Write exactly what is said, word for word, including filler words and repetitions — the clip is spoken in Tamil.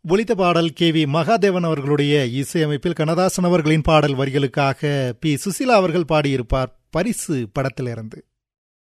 ஒலித்த பாடல் கே வி மகாதேவன் அவர்களுடைய இசையமைப்பில் கண்ணதாசன் அவர்களின் பாடல் வரிகளுக்காக பி சுசீலா அவர்கள் பாடியிருப்பார். பரிசு படத்திலிருந்து.